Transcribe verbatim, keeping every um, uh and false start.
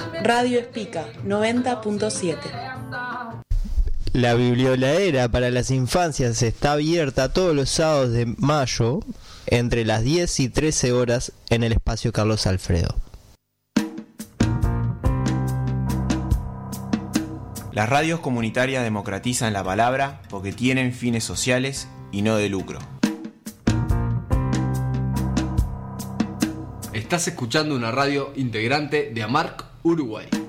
Radio Espica noventa punto siete. La biblioladera para las infancias está abierta todos los sábados de mayo entre las diez y trece horas en el espacio Carlos Alfredo. Las radios comunitarias democratizan la palabra porque tienen fines sociales y no de lucro. Estás escuchando una radio integrante de AMARC Uruguay.